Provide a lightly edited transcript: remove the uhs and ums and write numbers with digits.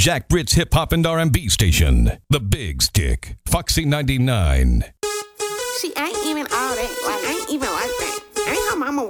Jack Britt's hip hop and R&B station, The Big Stick, Foxy 99. She ain't even all that. Like, I ain't even like that. Ain't her mama